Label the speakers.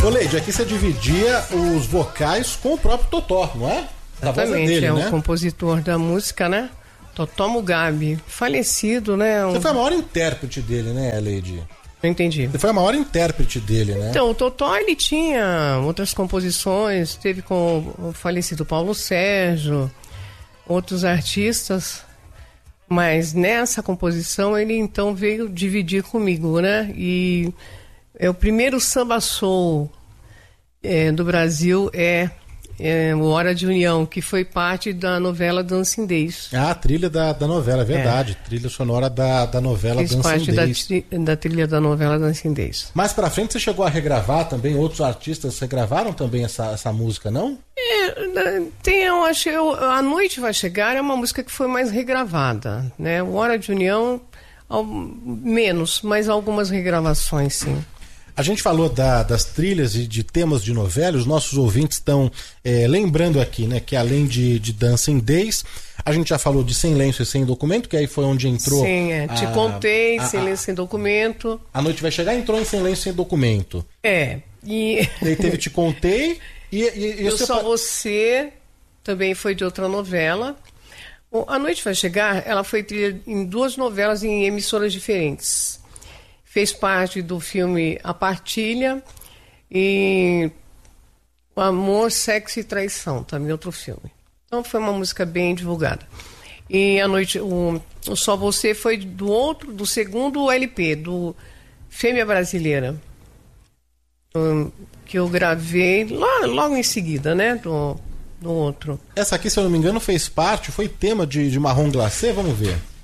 Speaker 1: Ô Leide, aqui você dividia os vocais com o próprio Totó, não é?
Speaker 2: Exatamente,
Speaker 1: dele, né?
Speaker 2: O compositor da música, né? Totó Mugabe, falecido, né?
Speaker 1: Você foi a maior intérprete dele, né, Leide?
Speaker 2: Não entendi.
Speaker 1: Você foi a maior intérprete dele, né?
Speaker 2: Então, o Totó, ele tinha outras composições, teve com o falecido Paulo Sérgio, outros artistas, mas nessa composição ele então veio dividir comigo, né? E o primeiro samba soul do Brasil é o Hora de União, que foi parte da novela Dancing Days.
Speaker 1: Ah, a trilha da novela, é verdade. Trilha sonora da novela Dancing Days.
Speaker 2: Fez parte da trilha da novela Dancing Days.
Speaker 1: Mais pra frente você chegou a regravar também, outros artistas regravaram também essa música, não?
Speaker 2: Eu acho, A Noite Vai Chegar é uma música que foi mais regravada, né? O Hora de União, menos, mas algumas regravações, sim.
Speaker 1: A gente falou das trilhas e de temas de novela, os nossos ouvintes estão lembrando aqui, né, que além de Dancing Days, a gente já falou de Sem Lenço e Sem Documento, que aí foi onde entrou...
Speaker 2: Sim, Te Contei, Sem Lenço e Sem Documento.
Speaker 1: A Noite Vai Chegar, entrou em Sem Lenço e Sem Documento.
Speaker 2: E
Speaker 1: aí teve Te Contei e
Speaker 2: Eu Só Você, também foi de outra novela. A Noite Vai Chegar, ela foi trilha em 2 novelas em emissoras diferentes. Fez parte do filme A Partilha e O Amor, Sexo e Traição, também outro filme. Então foi uma música bem divulgada. E a noite, o Só Você foi do segundo LP, do Fêmea Brasileira, que eu gravei logo em seguida, né, do outro.
Speaker 1: Essa aqui, se eu não me engano, fez parte, foi tema de Marrom Glacê, vamos ver.